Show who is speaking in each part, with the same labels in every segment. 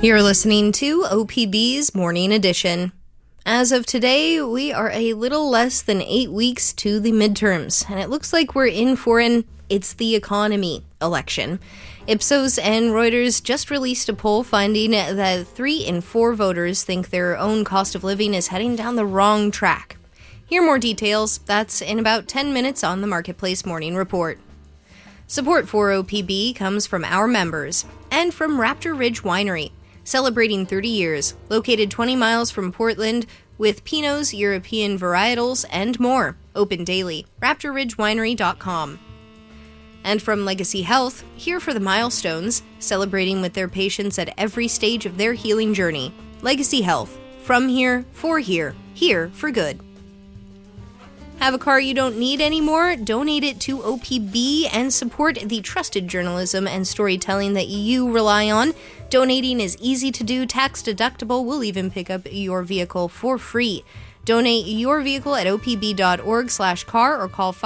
Speaker 1: You're listening to OPB's Morning Edition. As of today, we are a little less than 8 weeks to the midterms, and it looks like we're in for an "it's the economy" election. Ipsos and Reuters just released a poll finding that 3 in 4 voters think their own cost of living is heading down the wrong track. Hear more details. That's in about 10 minutes on the Marketplace Morning Report. Support for OPB comes from our members and from Raptor Ridge Winery, celebrating 30 years, located 20 miles from Portland, with Pinots, European varietals, and more. Open daily. RaptorRidgeWinery.com. And from Legacy Health, here for the milestones, celebrating with their patients at every stage of their healing journey. Legacy Health. From here for good. Have a car you don't need anymore? Donate it to OPB and support the trusted journalism and storytelling that you rely on. Donating is easy to do, tax deductible. We'll even pick up your vehicle for free. Donate your vehicle at opb.org/car or call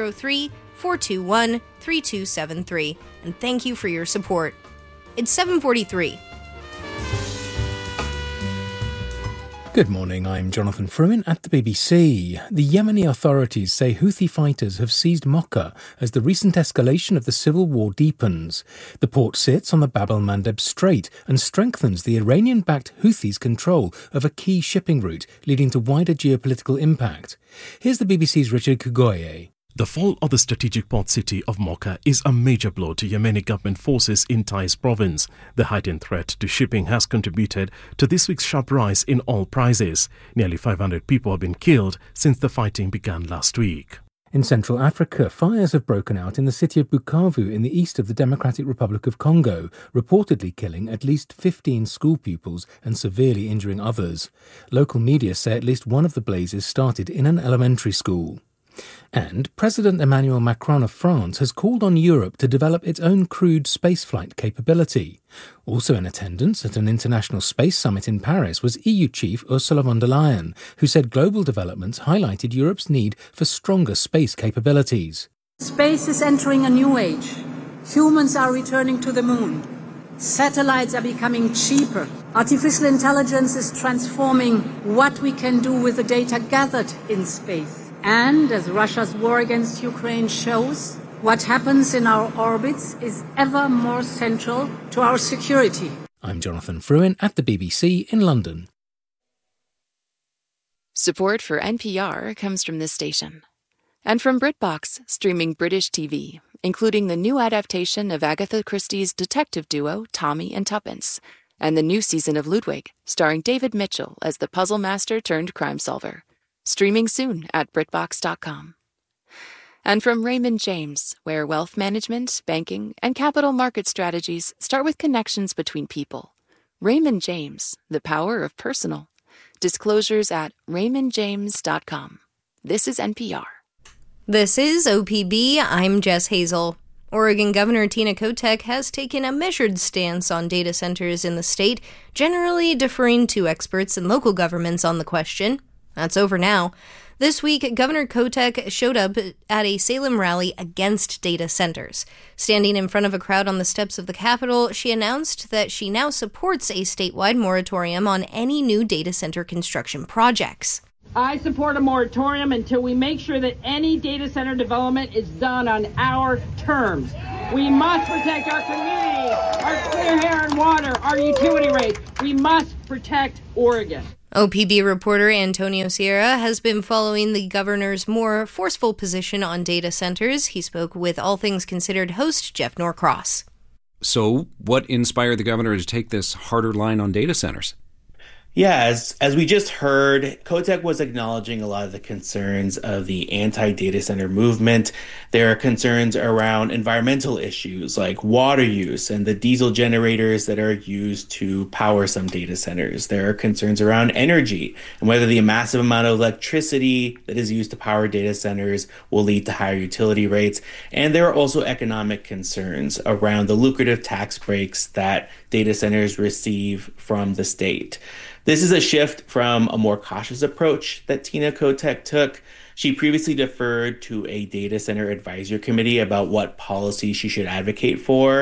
Speaker 1: 503-421-3273. And thank you for your support. It's 7:43.
Speaker 2: Good morning, I'm Jonathan Fruin at the BBC. The Yemeni authorities say Houthi fighters have seized Mocha as the recent escalation of the civil war deepens. The port sits on the Bab el-Mandeb Strait and strengthens the Iranian-backed Houthis' control of a key shipping route, leading to wider geopolitical impact. Here's the BBC's Richard Kugoye.
Speaker 3: The fall of the strategic port city of Mocha is a major blow to Yemeni government forces in Taiz province. The heightened threat to shipping has contributed to this week's sharp rise in oil prices. Nearly 500 people have been killed since the fighting began last week.
Speaker 2: In Central Africa, fires have broken out in the city of Bukavu in the east of the Democratic Republic of Congo, reportedly killing at least 15 school pupils and severely injuring others. Local media say at least one of the blazes started in an elementary school. And President Emmanuel Macron of France has called on Europe to develop its own crewed spaceflight capability. Also in attendance at an international space summit in Paris was EU Chief Ursula von der Leyen, who said global developments highlighted Europe's need for stronger space capabilities.
Speaker 4: Space is entering a new age. Humans are returning to the moon. Satellites are becoming cheaper. Artificial intelligence is transforming what we can do with the data gathered in space. And as Russia's war against Ukraine shows, what happens in our orbits is ever more central to our security.
Speaker 2: I'm Jonathan Fruin at the BBC in London.
Speaker 5: Support for NPR comes from this station. And from BritBox, streaming British TV, including the new adaptation of Agatha Christie's detective duo Tommy and Tuppence, and the new season of Ludwig, starring David Mitchell as the puzzle master turned crime solver. Streaming soon at BritBox.com. And from Raymond James, where wealth management, banking, and capital market strategies start with connections between people. Raymond James, the power of personal. Disclosures at RaymondJames.com. This is NPR.
Speaker 1: This is OPB. I'm Jess Hazel. Oregon Governor Tina Kotek has taken a measured stance on data centers in the state, generally deferring to experts and local governments on the question. That's over now. This week, Governor Kotek showed up at a Salem rally against data centers. Standing in front of a crowd on the steps of the Capitol, she announced that she now supports a statewide moratorium on any new data center construction projects.
Speaker 6: I support a moratorium until we make sure that any data center development is done on our terms. We must protect our communities, our clear air and water, our utility rates. We must protect Oregon.
Speaker 1: OPB reporter Antonio Sierra has been following the governor's more forceful position on data centers. He spoke with All Things Considered host Jeff Norcross.
Speaker 7: So what inspired the governor to take this harder line on data centers?
Speaker 8: Yeah, as we just heard, Kotek was acknowledging a lot of the concerns of the anti-data center movement. There are concerns around environmental issues like water use and the diesel generators that are used to power some data centers. There are concerns around energy and whether the massive amount of electricity that is used to power data centers will lead to higher utility rates. And there are also economic concerns around the lucrative tax breaks that data centers receive from the state. This is a shift from a more cautious approach that Tina Kotek took. She previously deferred to a data center advisory committee about what policy she should advocate for.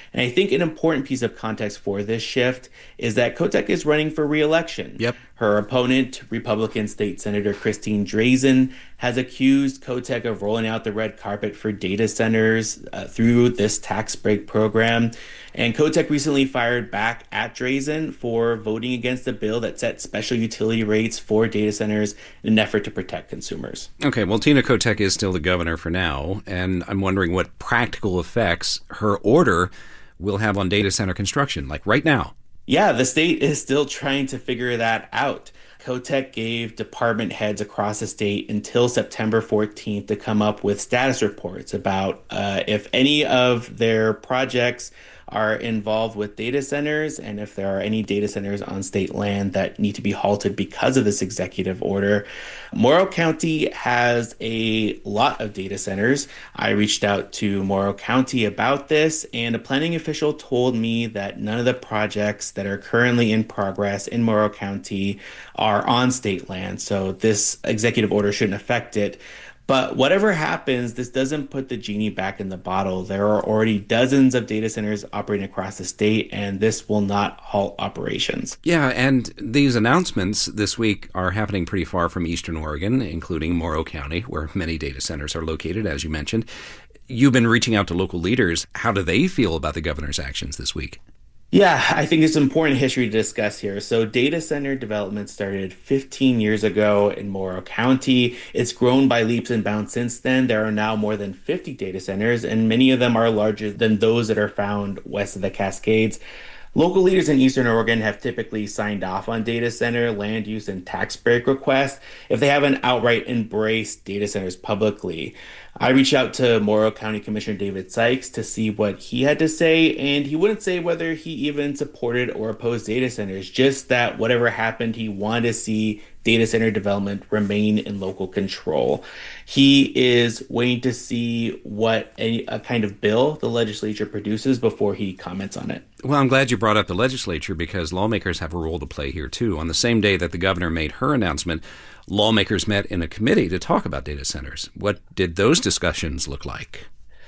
Speaker 8: And I think an important piece of context for this shift is that Kotek is running for re-election.
Speaker 7: Yep.
Speaker 8: Her opponent, Republican State Senator Christine Drazan, has accused Kotek of rolling out the red carpet for data centers through this tax break program. And Kotek recently fired back at Drazan for voting against a bill that set special utility rates for data centers in an effort to protect consumers.
Speaker 7: Okay, well, Tina Kotek is still the governor for now, and I'm wondering what practical effects her order will have on data center construction, like right now.
Speaker 8: Yeah, the state is still trying to figure that out. Kotek gave department heads across the state until September 14th to come up with status reports about if any of their projects are involved with data centers and if there are any data centers on state land that need to be halted because of this executive order. Morrow County has a lot of data centers. I reached out to Morrow County about this, and a planning official told me that none of the projects that are currently in progress in Morrow County are on state land, so this executive order shouldn't affect it. But whatever happens, this doesn't put the genie back in the bottle. There are already dozens of data centers operating across the state, and this will not halt operations.
Speaker 7: Yeah, and these announcements this week are happening pretty far from Eastern Oregon, including Morrow County, where many data centers are located, as you mentioned. You've been reaching out to local leaders. How do they feel about the governor's actions this week?
Speaker 8: Yeah, I think it's important history to discuss here. So data center development started 15 years ago in Morrow County. It's grown by leaps and bounds since then. There are now more than 50 data centers, and many of them are larger than those that are found west of the Cascades. Local leaders in Eastern Oregon have typically signed off on data center, land use, and tax break requests if they haven't outright embraced data centers publicly. I reached out to Morrow County Commissioner David Sykes to see what he had to say, and he wouldn't say whether he even supported or opposed data centers, just that whatever happened, he wanted to see data center development remain in local control. He is waiting to see what a kind of bill the legislature produces before he comments on it.
Speaker 7: Well, I'm glad you brought up the legislature because lawmakers have a role to play here, too. On the same day that the governor made her announcement, lawmakers met in a committee to talk about data centers. What did those discussions look like?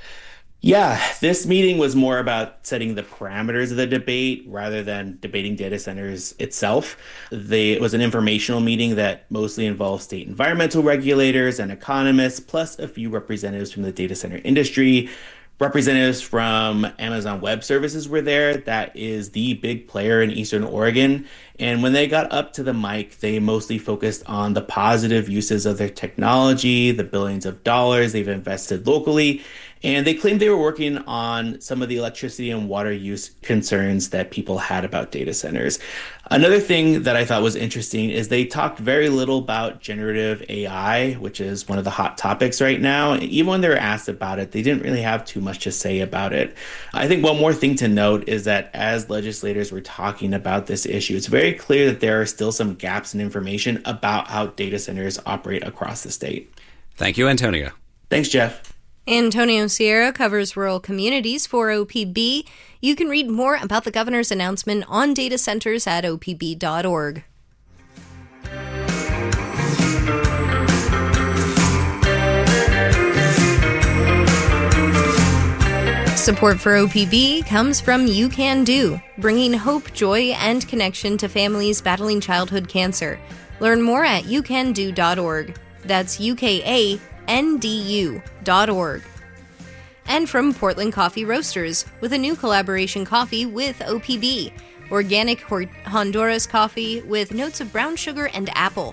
Speaker 8: Yeah, this meeting was more about setting the parameters of the debate rather than debating data centers itself. It was an informational meeting that mostly involved state environmental regulators and economists, plus a few representatives from the data center industry. Representatives from Amazon Web Services were there. That is the big player in Eastern Oregon. And when they got up to the mic, they mostly focused on the positive uses of their technology, the billions of dollars they've invested locally. And they claimed they were working on some of the electricity and water use concerns that people had about data centers. Another thing that I thought was interesting is they talked very little about generative AI, which is one of the hot topics right now. Even when they were asked about it, they didn't really have too much to say about it. I think one more thing to note is that as legislators were talking about this issue, it's very clear that there are still some gaps in information about how data centers operate across the state.
Speaker 7: Thank you, Antonio.
Speaker 8: Thanks, Jeff.
Speaker 1: Antonio Sierra covers rural communities for OPB. You can read more about the governor's announcement on data centers at opb.org. Support for OPB comes from You Can Do, bringing hope, joy, and connection to families battling childhood cancer. Learn more at youcando.org. That's UKANDU.org. And from Portland Coffee Roasters, with a new collaboration coffee with OPB. Organic Honduras coffee with notes of brown sugar and apple.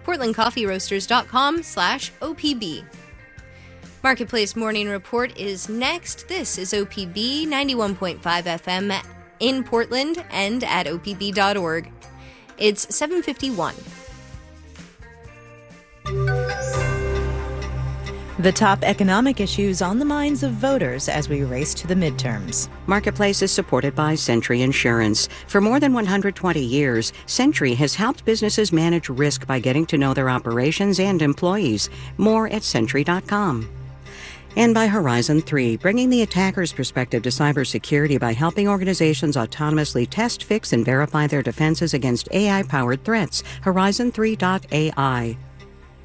Speaker 1: PortlandCoffeeRoasters.com/OPB. Marketplace Morning Report is next. This is OPB 91.5 FM in Portland and at opb.org. It's 7:51.
Speaker 9: The top economic issues on the minds of voters as we race to the midterms.
Speaker 10: Marketplace is supported by Century Insurance. For more than 120 years, Century has helped businesses manage risk by getting to know their operations and employees. More at Century.com. And by Horizon 3, bringing the attacker's perspective to cybersecurity by helping organizations autonomously test, fix, and verify their defenses against AI-powered threats. Horizon3.ai.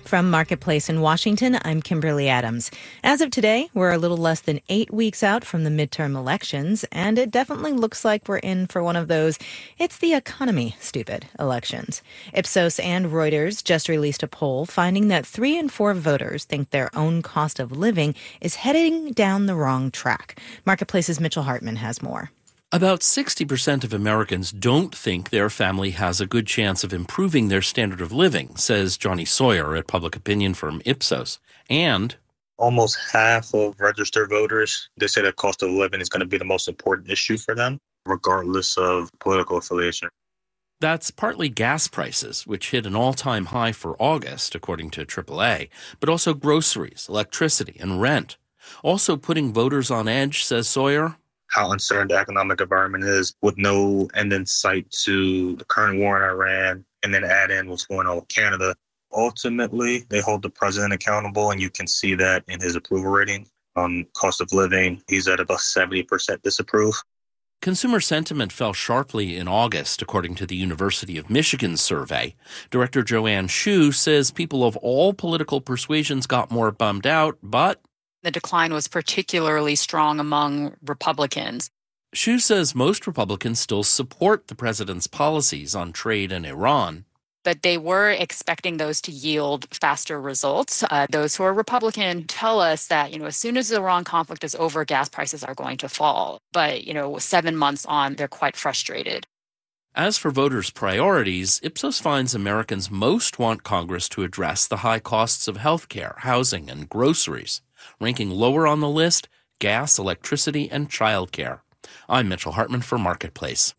Speaker 9: From Marketplace in Washington, I'm Kimberly Adams. As of today, we're a little less than 8 weeks out from the midterm elections, and it definitely looks like we're in for one of those "it's the economy, stupid" elections. Ipsos and Reuters just released a poll finding that 3 in 4 voters think their own cost of living is heading down the wrong track. Marketplace's Mitchell Hartman has more.
Speaker 11: About 60% of Americans don't think their family has a good chance of improving their standard of living, says Johnny Sawyer at public opinion firm Ipsos. And
Speaker 12: almost half of registered voters, they say that cost of living is going to be the most important issue for them, regardless of political affiliation.
Speaker 11: That's partly gas prices, which hit an all-time high for August, according to AAA, but also groceries, electricity, and rent. Also putting voters on edge, says Sawyer,
Speaker 12: how uncertain the economic environment is with no end in sight to the current war in Iran, and then add in what's going on with Canada. Ultimately, they hold the president accountable, and you can see that in his approval rating. On cost of living, he's at about 70% disapprove.
Speaker 11: Consumer sentiment fell sharply in August, according to the University of Michigan survey. Director Joanne Shu says people of all political persuasions got more bummed out, but
Speaker 13: the decline was particularly strong among Republicans.
Speaker 11: Shu says most Republicans still support the president's policies on trade and Iran.
Speaker 13: But they were expecting those to yield faster results. Those who are Republican tell us that, as soon as the Iran conflict is over, gas prices are going to fall. But, 7 months on, they're quite frustrated.
Speaker 11: As for voters' priorities, Ipsos finds Americans most want Congress to address the high costs of health care, housing, and groceries. Ranking lower on the list, gas, electricity, and childcare. I'm Mitchell Hartman for Marketplace.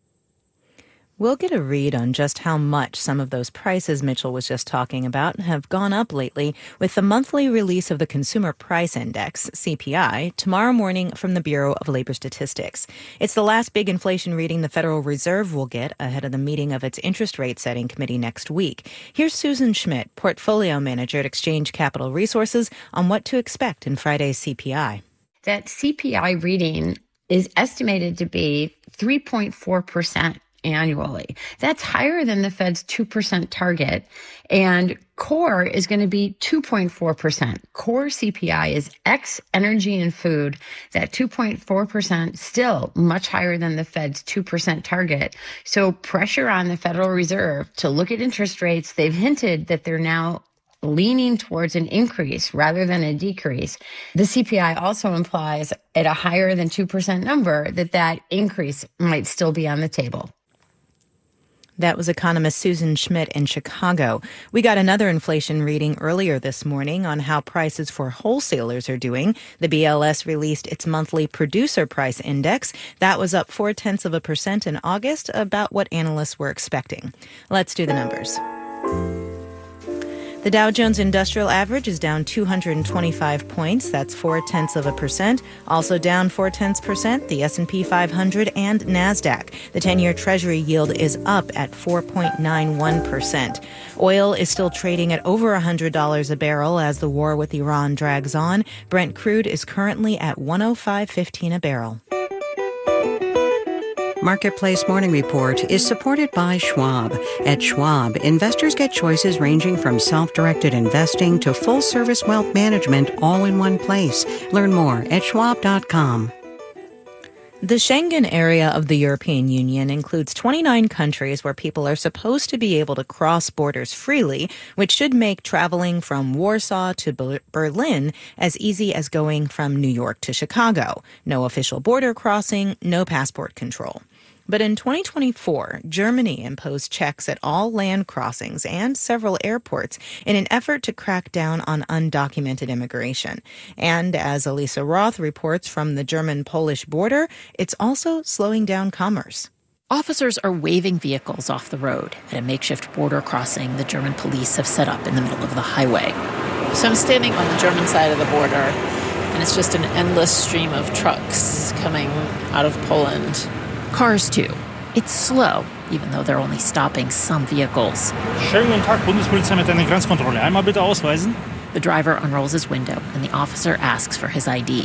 Speaker 9: We'll get a read on just how much some of those prices Mitchell was just talking about have gone up lately with the monthly release of the Consumer Price Index, CPI, tomorrow morning from the Bureau of Labor Statistics. It's the last big inflation reading the Federal Reserve will get ahead of the meeting of its interest rate setting committee next week. Here's Susan Schmidt, portfolio manager at Exchange Capital Resources, on what to expect in Friday's CPI.
Speaker 14: That CPI reading is estimated to be 3.4%. annually. That's higher than the Fed's 2% target. And core is going to be 2.4%. Core CPI is ex energy and food. That 2.4% still much higher than the Fed's 2% target. So pressure on the Federal Reserve to look at interest rates. They've hinted that they're now leaning towards an increase rather than a decrease. The CPI also implies at a higher than 2% number that increase might still be on the table.
Speaker 9: That was economist Susan Schmidt in Chicago. We got another inflation reading earlier this morning on how prices for wholesalers are doing. The BLS released its monthly producer price index. That was up 0.4% in August, about what analysts were expecting. Let's do the numbers. The Dow Jones Industrial Average is down 225 points. That's 0.4%. Also down 0.4%, the S&P 500 and NASDAQ. The 10-year Treasury yield is up at 4.91%. Oil is still trading at over $100 a barrel as the war with Iran drags on. Brent crude is currently at $105.15 a barrel.
Speaker 10: Marketplace Morning Report is supported by Schwab. At Schwab, investors get choices ranging from self-directed investing to full-service wealth management all in one place. Learn more at schwab.com.
Speaker 9: The Schengen area of the European Union includes 29 countries where people are supposed to be able to cross borders freely, which should make traveling from Warsaw to Berlin as easy as going from New York to Chicago. No official border crossing, no passport control. But in 2024, Germany imposed checks at all land crossings and several airports in an effort to crack down on undocumented immigration. And as Elisa Roth reports from the German-Polish border, it's also slowing down commerce.
Speaker 15: Officers are waving vehicles off the road at a makeshift border crossing the German police have set up in the middle of the highway.
Speaker 16: So I'm standing on the German side of the border, and it's just an endless stream of trucks coming out of Poland.
Speaker 15: Cars, too. It's slow, even though they're only stopping some vehicles.
Speaker 17: Schönen guten Tag, Bundespolizei mit einer Grenzkontrolle. Einmal bitte ausweisen.
Speaker 15: The driver unrolls his window, and the officer asks for his ID.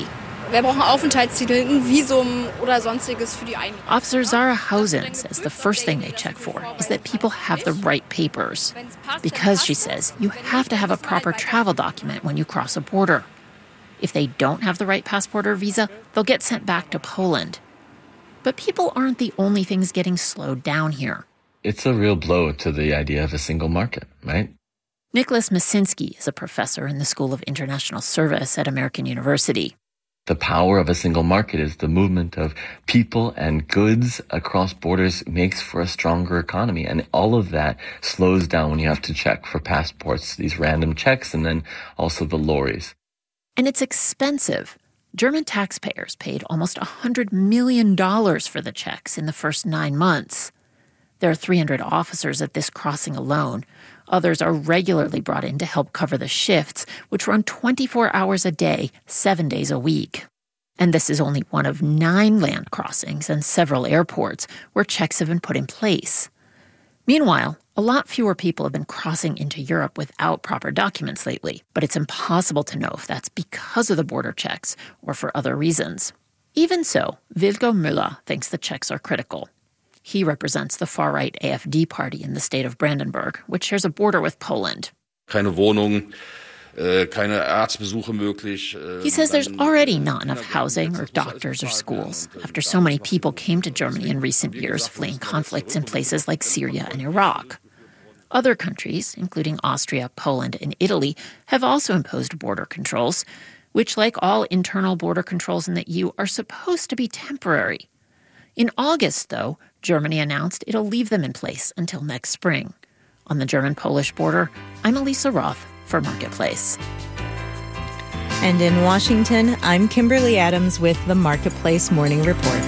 Speaker 18: Wir brauchen Aufenthaltstitel, ein Visum oder sonstiges für die Einreise.
Speaker 15: Officer Zara Hausen says the first thing they check for is that people have the right papers. Because, she says, you have to have a proper travel document when you cross a border. If they don't have the right passport or visa, they'll get sent back to Poland. But people aren't the only things getting slowed down here.
Speaker 19: It's a real blow to the idea of a single market, right?
Speaker 15: Nicholas Masinski is a professor in the School of International Service at American University.
Speaker 19: The power of a single market is the movement of people and goods across borders makes for a stronger economy. And all of that slows down when you have to check for passports, these random checks, and then also the lorries.
Speaker 15: And it's expensive. German taxpayers paid almost $100 million for the checks in the first 9 months. There are 300 officers at this crossing alone. Others are regularly brought in to help cover the shifts, which run 24 hours a day, 7 days a week. And this is only one of 9 land crossings and several airports where checks have been put in place. Meanwhile, a lot fewer people have been crossing into Europe without proper documents lately, but it's impossible to know if that's because of the border checks or for other reasons. Even so, Wilco Müller thinks the checks are critical. He represents the far-right AfD party in the state of Brandenburg, which shares a border with Poland.
Speaker 20: Keine Wohnung, keine Arztbesuche möglich.
Speaker 15: He says there's already not enough housing or doctors or schools after so many people came to Germany in recent years fleeing conflicts in places like Syria and Iraq. Other countries, including Austria, Poland, and Italy, have also imposed border controls, which, like all internal border controls in the EU, are supposed to be temporary. In August, though, Germany announced it'll leave them in place until next spring. On the German-Polish border, I'm Elisa Roth for Marketplace.
Speaker 9: And in Washington, I'm Kimberly Adams with the Marketplace Morning Report.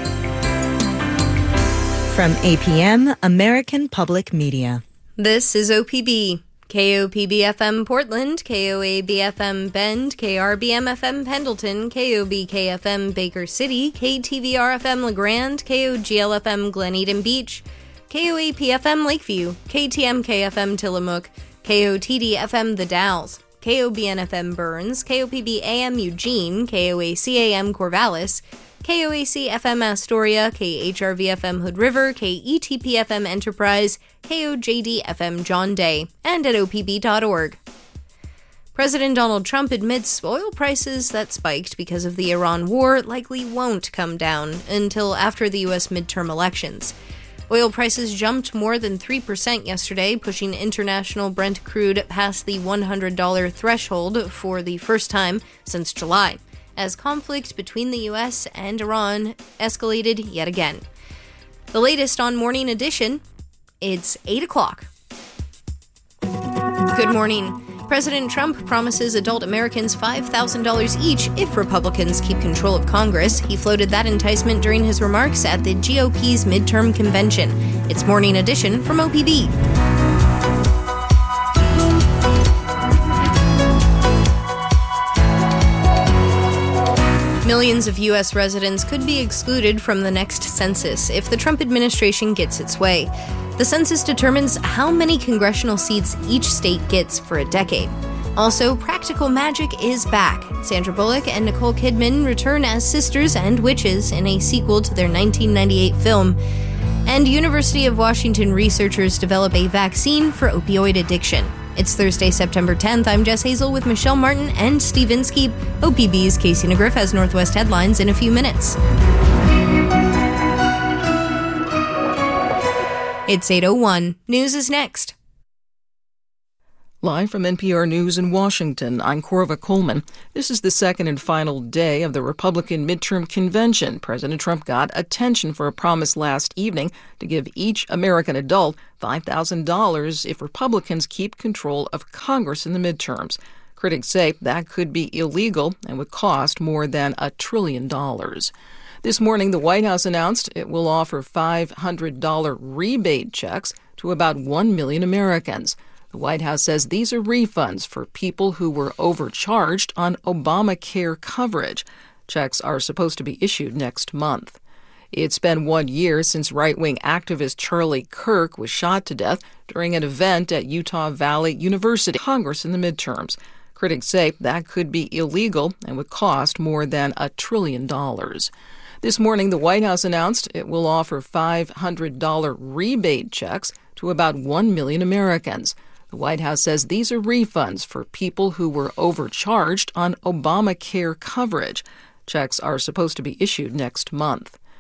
Speaker 9: From APM, American Public Media.
Speaker 1: This is OPB. KOPB-FM Portland, KOAB-FM Bend, KRBM-FM Pendleton, KOBK-FM Baker City, KTVR-FM LeGrand, KOGL-FM Glen Eden Beach, KOAP-FM Lakeview, KTMK-FM Tillamook, KOTD-FM The Dalles, KOBN-FM Burns, KOPB-AM Eugene, KOAC-AM Corvallis, KOAC-FM Astoria, KHRV-FM Hood River, KETP-FM Enterprise, KOJD-FM John Day, and at opb.org. President Donald Trump admits oil prices that spiked because of the Iran war likely won't come down until after the U.S. midterm elections. Oil prices jumped more than 3% yesterday, pushing international Brent crude past the $100 threshold for the first time since July, as conflict between the U.S. and Iran escalated yet again. The latest on Morning Edition, it's 8 o'clock. Good morning. President Trump promises adult Americans $5,000 each if Republicans keep control of Congress. He floated that enticement during his remarks at the GOP's midterm convention. It's Morning Edition from OPB. Millions of U.S. residents could be excluded from the next census if the Trump administration gets its way. The census determines how many congressional seats each state gets for a decade. Also, Practical Magic is back. Sandra Bullock and Nicole Kidman return as sisters and witches in a sequel to their 1998 film. And University of Washington researchers develop a vaccine for opioid addiction. It's Thursday, September 10th. I'm Jess Hazel with Michelle Martin and Steve Inskeep. OPB's Casey Negriff has Northwest headlines in a few minutes. It's 8:01. News is next.
Speaker 21: Live from NPR News in Washington, I'm Corva Coleman. This is the second and final day of the Republican midterm convention. President Trump got attention for a promise last evening to give each American adult $5,000 if Republicans keep control of Congress in the midterms. Critics say that could be illegal and would cost more than $1 trillion. This morning, the White House announced it will offer $500 rebate checks to about 1 million Americans. The White House says these are refunds for people who were overcharged on Obamacare coverage. Checks are supposed to be issued next month. It's been 1 year since right-wing activist Charlie Kirk was shot to death during an event at Utah Valley University. Congress in the midterms. Critics say that could be illegal and would cost more than $1 trillion. This morning, the White House announced it will offer $500 rebate checks to about 1 million Americans. The White House says these are refunds for people who were overcharged on Obamacare coverage. Checks are supposed to be issued next month.